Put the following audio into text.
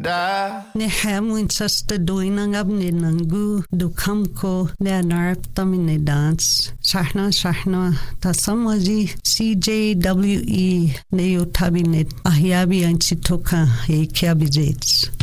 da. Ne hamuin sasta doinang ab ne nangu du kamko ne anarp tamine dance. Shahna ta samaji CJWE ne yotabinet ahyabi anchitoka e kiabijets.